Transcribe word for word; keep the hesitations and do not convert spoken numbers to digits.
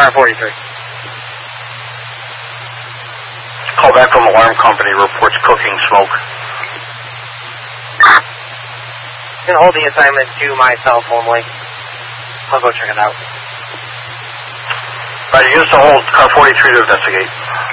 car forty-three. Call back from alarm company, reports cooking smoke. You can hold the assignment to my cell phone link. I'll go check it out. Right, use the hold car forty-three to investigate.